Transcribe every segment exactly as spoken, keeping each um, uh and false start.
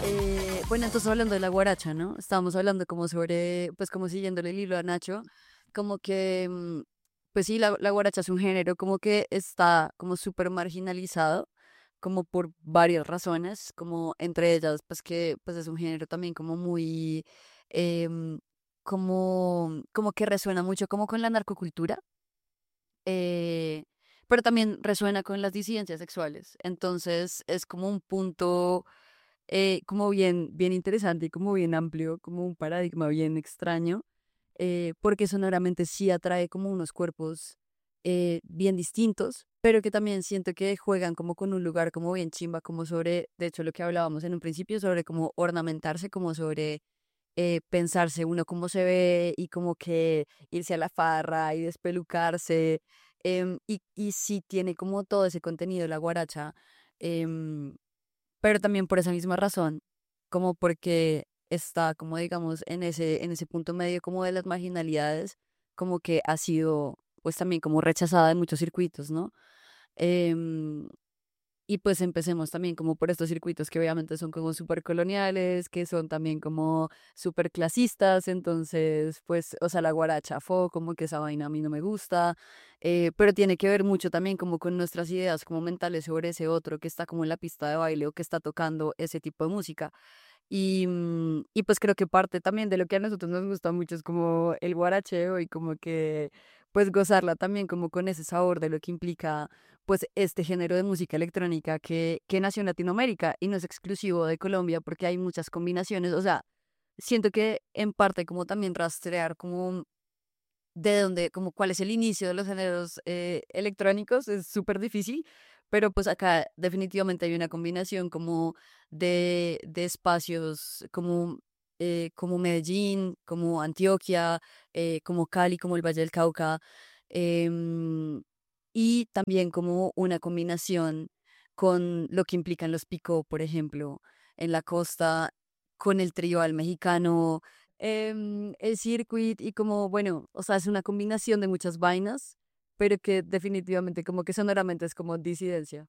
Eh, bueno, entonces hablando de la guaracha, ¿no? Estábamos hablando como sobre, pues como siguiéndole el hilo a Nacho, como que, mm, pues sí, la, la guaracha es un género como que está como súper marginalizado, como por varias razones, como entre ellas, pues que pues es un género también como muy, em, como, como que resuena mucho como con la narcocultura, eh, pero también resuena con las disidencias sexuales. Entonces es como un punto eh, como bien, bien interesante y como bien amplio, como un paradigma bien extraño, eh, porque sonoramente sí atrae como unos cuerpos eh, bien distintos, pero que también siento que juegan como con un lugar como bien chimba, como sobre, de hecho lo que hablábamos en un principio, sobre cómo ornamentarse, como sobre eh, pensarse uno cómo se ve y como que irse a la farra y despelucarse, em, y, y sí tiene como todo ese contenido la guaracha. em, pero también por esa misma razón, como porque está, como digamos, en ese, en ese punto medio como de las marginalidades, como que ha sido, pues también como rechazada en muchos circuitos, ¿no? Em, y pues empecemos también como por estos circuitos que obviamente son como súper coloniales, que son también como súper clasistas, entonces pues, o sea, la guaracha fue como que esa vaina a mí no me gusta, eh, pero tiene que ver mucho también como con nuestras ideas como mentales sobre ese otro que está como en la pista de baile o que está tocando ese tipo de música. Y, mm, y pues creo que parte también de lo que a nosotros nos gusta mucho es como el guaracheo y como que pues gozarla también como con ese sabor de lo que implica pues este género de música electrónica que, que nació en Latinoamérica y no es exclusivo de Colombia porque hay muchas combinaciones. O sea, siento que en parte como también rastrear como de dónde, como cuál es el inicio de los géneros eh, electrónicos es súper difícil, pero pues acá definitivamente hay una combinación como de, de espacios como, eh, como Medellín, como Antioquia, eh, como Cali, como el Valle del Cauca, em, y también como una combinación con lo que implican los picó, por ejemplo, en la costa, con el tribal mexicano, em, el circuit y como, bueno, o sea, es una combinación de muchas vainas, pero que definitivamente como que sonoramente es como disidencia.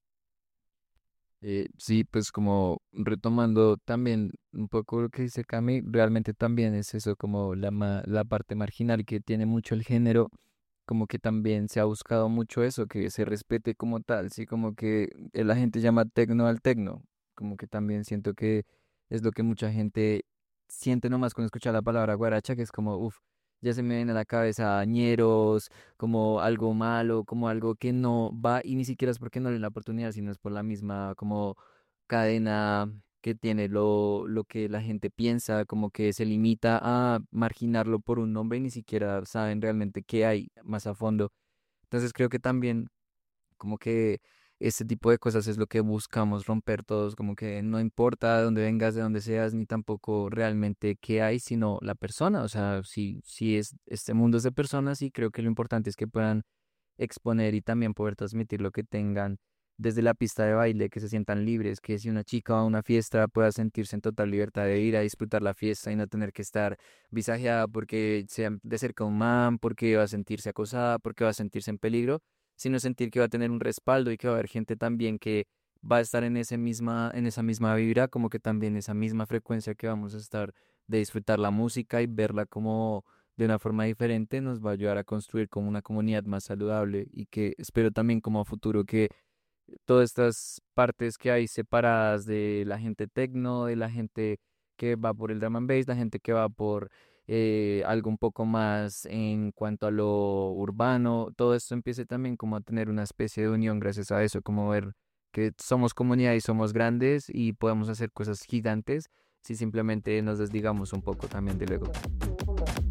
Eh, sí, pues como retomando también un poco lo que dice Cami, realmente también es eso como la, ma- la parte marginal que tiene mucho el género, como que también se ha buscado mucho eso, que se respete como tal, sí, como que eh, la gente llama tecno al tecno, como que también siento que es lo que mucha gente siente nomás cuando escucha la palabra guaracha, que es como, uff, ya se me viene a la cabeza ñeros, como algo malo, como algo que no va, y ni siquiera es porque no le den la oportunidad, sino es por la misma como cadena que tiene lo, lo que la gente piensa, como que se limita a marginarlo por un nombre y ni siquiera saben realmente qué hay más a fondo. Entonces creo que también como que este tipo de cosas es lo que buscamos romper todos, como que no importa de dónde vengas, de dónde seas, ni tampoco realmente qué hay, sino la persona. O sea, si, si es, este mundo es de personas y creo que lo importante es que puedan exponer y también poder transmitir lo que tengan desde la pista de baile, que se sientan libres, que si una chica va a una fiesta pueda sentirse en total libertad de ir a disfrutar la fiesta y no tener que estar visajeada porque sea de cerca un man, porque va a sentirse acosada, porque va a sentirse en peligro, sino sentir que va a tener un respaldo y que va a haber gente también que va a estar en ese misma, en esa misma vibra, como que también esa misma frecuencia que vamos a estar de disfrutar la música y verla como de una forma diferente nos va a ayudar a construir como una comunidad más saludable y que espero también como a futuro que todas estas partes que hay separadas de la gente tecno, de la gente que va por el drum and bass, la gente que va por eh, algo un poco más en cuanto a lo urbano, todo esto empiece también como a tener una especie de unión gracias a eso, como ver que somos comunidad y somos grandes y podemos hacer cosas gigantes si simplemente nos desligamos un poco también del ego.